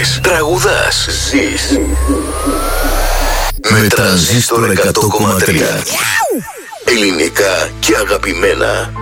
Παίζεις, τραγουδάς, ζεις. Με Τρανζίστορ 100,3. Ελληνικά και αγαπημένα.